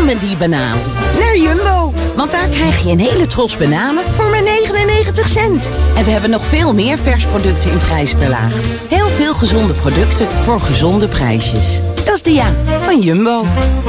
aan met die banaan. Naar Jumbo. Want daar krijg je een hele tros bananen voor maar 99 cent. En we hebben nog veel meer vers producten in prijs verlaagd. Heel veel gezonde producten voor gezonde prijsjes. Dat is de van Jumbo.